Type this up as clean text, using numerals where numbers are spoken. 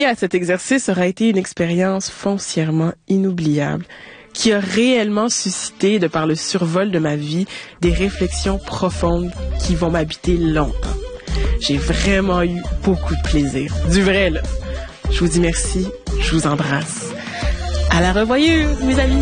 À cet exercice aura été une expérience foncièrement inoubliable qui a réellement suscité, de par le survol de ma vie, des réflexions profondes qui vont m'habiter longtemps. J'ai vraiment eu beaucoup de plaisir. Du vrai, là. Je vous dis merci, je vous embrasse. À la revoyure, mes amis!